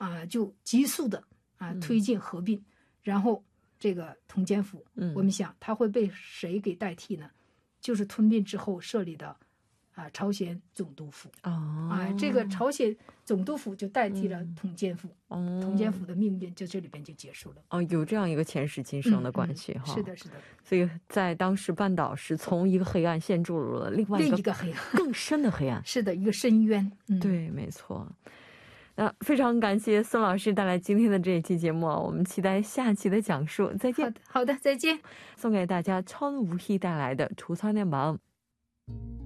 就急速的推进合并，然后这个统监府，我们想它会被谁给代替呢？就是吞并之后设立的朝鲜总督府。这个朝鲜总督府就代替了统监府，统监府的命运就这里边就结束了。 有这样一个前世今生的关系。 是的是的。 所以在当时半岛是从一个黑暗陷入了另一个黑暗，更深的黑暗。 是的，一个深渊。 对，没错。那非常感谢孙老师带来今天的这一期节目，我们期待下期的讲述。再见。 好的，再见。 送给大家천우희带来的《조선의 마음》。